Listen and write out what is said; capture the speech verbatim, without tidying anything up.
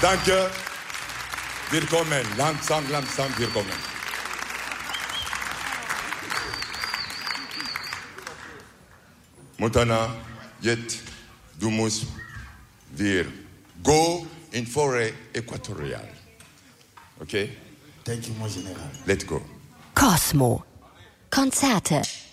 Danke. Willkommen. Langsam, langsam, willkommen. Montana, jetzt, du musst wir go in forêt équatoriale. Okay? Thank you, mon général. Let's go. Cosmo. Konzerte.